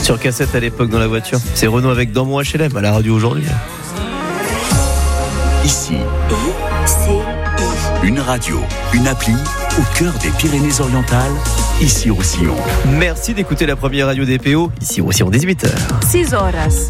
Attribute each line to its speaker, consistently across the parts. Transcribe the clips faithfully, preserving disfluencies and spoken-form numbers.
Speaker 1: Sur cassette à l'époque dans la voiture. C'est Renaud avec Dans mon H L M à la radio aujourd'hui.
Speaker 2: Ici, une radio, une appli au cœur des Pyrénées-Orientales, ici Roussillon.
Speaker 1: Merci d'écouter la première radio des P O, ici Roussillon, dix-huit heures.
Speaker 3: six horas.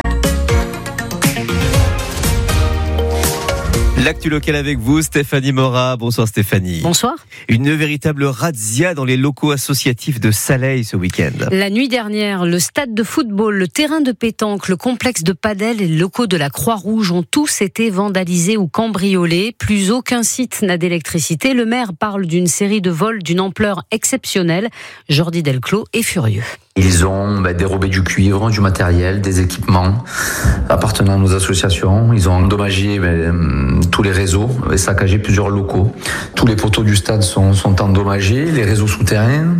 Speaker 1: L'actu local avec vous, Stéphanie Morat. Bonsoir Stéphanie.
Speaker 3: Bonsoir.
Speaker 1: Une véritable razzia dans les locaux associatifs de Saleil ce week-end.
Speaker 3: La nuit dernière, le stade de football, le terrain de pétanque, le complexe de padel et les locaux de la Croix-Rouge ont tous été vandalisés ou cambriolés. Plus aucun site n'a d'électricité. Le maire parle d'une série de vols d'une ampleur exceptionnelle. Jordi Delclos est furieux.
Speaker 4: Ils ont bah, dérobé du cuivre, du matériel, des équipements appartenant à nos associations. Ils ont endommagé bah, tous les réseaux et saccagé plusieurs locaux. Tous les poteaux du stade sont, sont endommagés, les réseaux souterrains,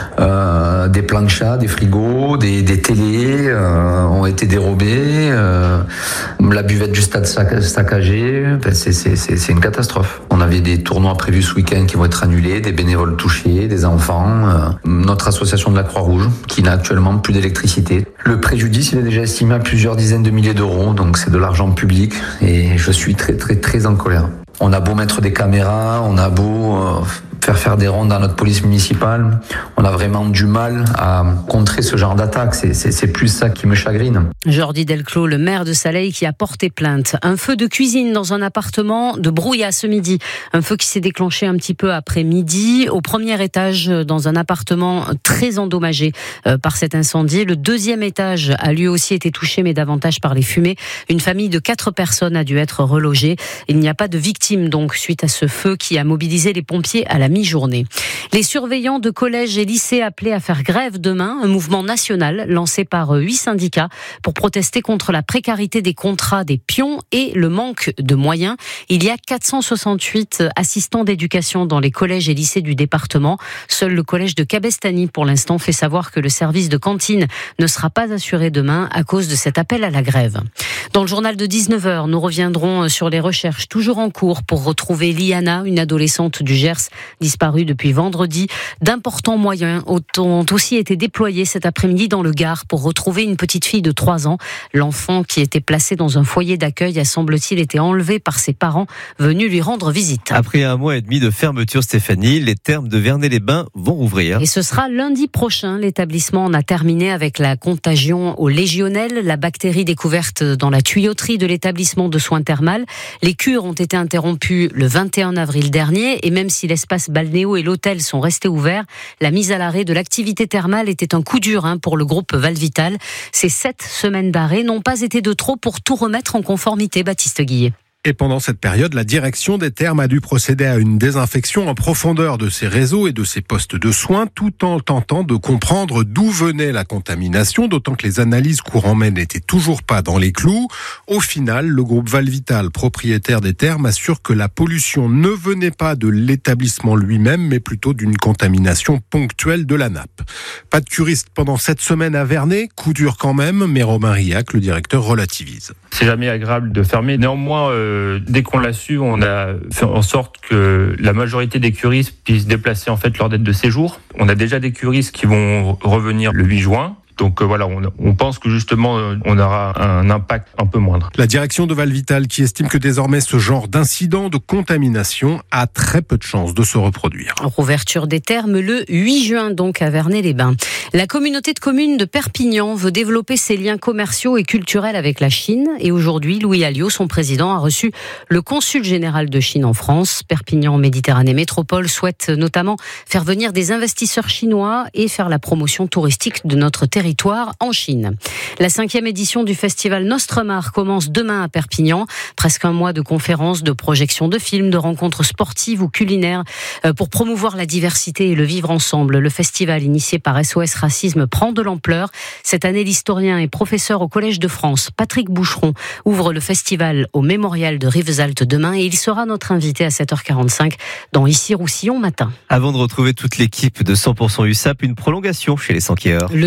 Speaker 4: euh, des planchas, des frigos, des, des télés euh, ont été dérobés, euh, la buvette du stade sac, saccagée. Ben, c'est, c'est, c'est, c'est une catastrophe. On avait des tournois prévus ce week-end qui vont être annulés, des bénévoles touchés, des enfants. Euh, notre association de la Croix-Rouge qui n'a actuellement plus d'électricité. Le préjudice, il est déjà estimé à plusieurs dizaines de milliers d'euros, donc c'est de l'argent public et je suis très très très en colère. On a beau mettre des caméras, on a beau euh, faire faire des rondes à notre police municipale, on a vraiment du mal à contrer ce genre d'attaque. C'est, c'est, c'est plus ça qui me chagrine.
Speaker 3: Jordi Delclos, le maire de Saleil, qui a porté plainte. Un feu de cuisine dans un appartement de Brouillat ce midi. Un feu qui s'est déclenché un petit peu après midi au premier étage dans un appartement très endommagé euh, par cet incendie. Le deuxième étage a lui aussi été touché, mais davantage par les fumées. Une famille de quatre personnes a dû être relogée. Il n'y a pas de victimes donc suite à ce feu qui a mobilisé les pompiers à la mi-journée. Les surveillants de collèges et lycées appelés à faire grève demain, un mouvement national lancé par huit syndicats pour protester contre la précarité des contrats des pions et le manque de moyens. Il y a quatre cent soixante-huit assistants d'éducation dans les collèges et lycées du département. Seul le collège de Cabestany pour l'instant fait savoir que le service de cantine ne sera pas assuré demain à cause de cet appel à la grève. Dans le journal de dix-neuf heures, nous reviendrons sur les recherches toujours en cours pour retrouver Liana, une adolescente du Gers disparue depuis vendredi. D'importants moyens ont aussi été déployés cet après-midi dans le Gard pour retrouver une petite fille de trois ans. L'enfant qui était placé dans un foyer d'accueil a semble-t-il été enlevé par ses parents venus lui rendre visite.
Speaker 1: Après un mois et demi de fermeture, Stéphanie, les thermes de Vernay-les-Bains vont rouvrir.
Speaker 3: Et ce sera lundi prochain. L'établissement en a terminé avec la contagion au légionnelle, la bactérie découverte dans la tuyauterie de l'établissement de soins thermales. Les cures ont été interrompues le vingt et un avril dernier et même si l'espace balnéo et l'hôtel sont restés ouverts, la mise à l'arrêt de l'activité thermale était un coup dur hein, pour le groupe Valvital. Ces sept semaines d'arrêt n'ont pas été de trop pour tout remettre en conformité, Baptiste Guillet.
Speaker 5: Et pendant cette période, la direction des thermes a dû procéder à une désinfection en profondeur de ses réseaux et de ses postes de soins, tout en tentant de comprendre d'où venait la contamination, d'autant que les analyses courant mai n'étaient toujours pas dans les clous. Au final, le groupe Valvital, propriétaire des thermes, assure que la pollution ne venait pas de l'établissement lui-même, mais plutôt d'une contamination ponctuelle de la nappe. Pas de curistes pendant cette semaine à Vernay, coup dur quand même, mais Romain Riac, le directeur, relativise.
Speaker 6: C'est jamais agréable de fermer. Néanmoins, euh, dès qu'on l'a su, on a fait en sorte que la majorité des curistes puissent déplacer en fait leur date de séjour. On a déjà des curistes qui vont revenir le huit juin. Donc euh, voilà, on, on pense que justement euh, on aura un impact un peu moindre.
Speaker 5: La direction de Valvital qui estime que désormais ce genre d'incident de contamination a très peu de chances de se reproduire.
Speaker 3: Rouverture des thermes le huit juin donc à Vernay-les-Bains. La communauté de communes de Perpignan veut développer ses liens commerciaux et culturels avec la Chine et aujourd'hui Louis Alliot, son président, a reçu le consul général de Chine en France. Perpignan Méditerranée Métropole souhaite notamment faire venir des investisseurs chinois et faire la promotion touristique de notre territoire en Chine. La cinquième édition du festival Nostremar commence demain à Perpignan. Presque un mois de conférences, de projections de films, de rencontres sportives ou culinaires pour promouvoir la diversité et le vivre ensemble. Le festival initié par S O S Racisme prend de l'ampleur. Cette année, l'historien et professeur au Collège de France, Patrick Boucheron, ouvre le festival au mémorial de Rivesaltes demain et il sera notre invité à sept heures quarante-cinq dans Ici Roussillon matin.
Speaker 1: Avant de retrouver toute l'équipe de cent pour cent U S A P, une prolongation chez les Sankieurs.
Speaker 3: Le demi d'ouverture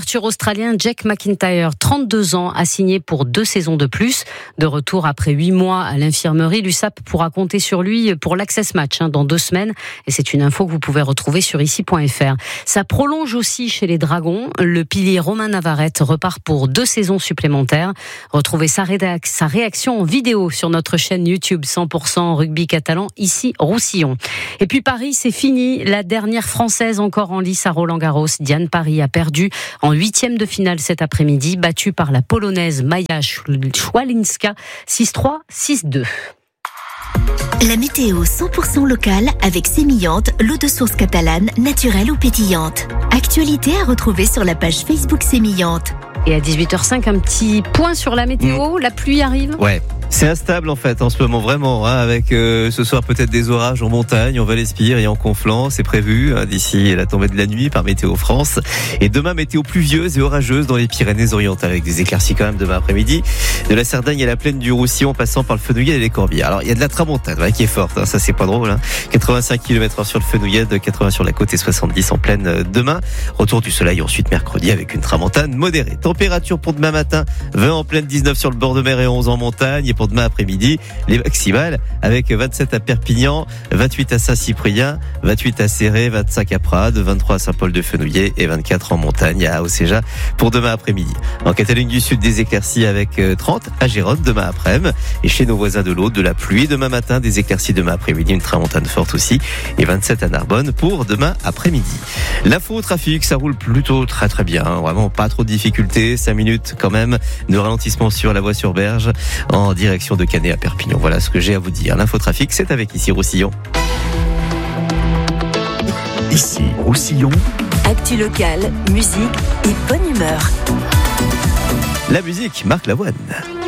Speaker 3: couverture australien Jack McIntyre, trente-deux ans, a signé pour deux saisons de plus. De retour après huit mois à l'infirmerie, l'U S A P pourra compter sur lui pour l'Access Match hein, dans deux semaines. Et c'est une info que vous pouvez retrouver sur ici point f r. Ça prolonge aussi chez les Dragons. Le pilier Romain Navarrete repart pour deux saisons supplémentaires. Retrouvez sa, rédac- sa réaction en vidéo sur notre chaîne YouTube cent pour cent Rugby Catalan, ici Roussillon. Et puis Paris, c'est fini. La dernière Française encore en lice à Roland-Garros, Diane Paris, a perdu en huitième de finale cet après-midi, battue par la Polonaise Maja Szwalinska, six trois, six deux.
Speaker 7: La météo cent pour cent locale avec Sémillante, l'eau de source catalane, naturelle ou pétillante. Actualité à retrouver sur la page Facebook Sémillante.
Speaker 3: Et à dix-huit heures cinq, un petit point sur la météo. Mmh. La pluie arrive ?
Speaker 1: Ouais. C'est instable en fait en ce moment vraiment hein, avec euh, ce soir peut-être des orages en montagne, en Val-Espire et en Conflans, c'est prévu hein, d'ici la tombée de la nuit par Météo France. Et demain météo pluvieuse et orageuse dans les Pyrénées-Orientales avec des éclaircies quand même demain après-midi. De la Cerdagne à la plaine du Roussillon, passant par le Fenouillet et les Corbières. Alors il y a de la tramontane ouais, qui est forte, hein, ça c'est pas drôle. Hein. quatre-vingt-cinq kilomètres heure sur le Fenouillet, quatre-vingts sur la côte et soixante-dix en pleine demain. Retour du soleil ensuite mercredi avec une tramontane modérée. Température pour demain matin, vingt en pleine, dix-neuf sur le bord de mer et onze en montagne. Et pour demain après-midi, les maximales avec vingt-sept à Perpignan, vingt-huit à Saint-Cyprien, vingt-huit à Céré, vingt-cinq à Prades, vingt-trois à Saint-Paul-de-Fenouillet et vingt-quatre en montagne à Océja pour demain après-midi. En Catalogne du Sud, des éclaircies avec trente à Gérone demain après-midi. Et chez nos voisins de l'Aude, de la pluie demain matin, des éclaircies demain après-midi, une tramontane forte aussi et vingt-sept à Narbonne pour demain après-midi. L'info au trafic, ça roule plutôt très très bien, vraiment pas trop de difficultés, cinq minutes quand même de ralentissement sur la voie sur Berge en direction de Canet à Perpignan. Voilà ce que j'ai à vous dire. L'infotrafic, c'est avec ici Roussillon.
Speaker 2: Ici Roussillon.
Speaker 7: Actu locale, musique et bonne humeur.
Speaker 1: La musique, Marc Lavoine.